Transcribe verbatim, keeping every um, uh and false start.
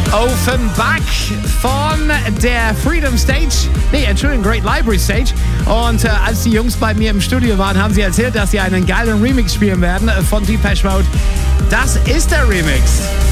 Offenbach von der Freedom Stage. Nee, Entschuldigung, Great Library Stage. Und äh, als die Jungs bei mir im Studio waren, haben sie erzählt, dass sie einen geilen Remix spielen werden von Depeche Mode. Das ist der Remix.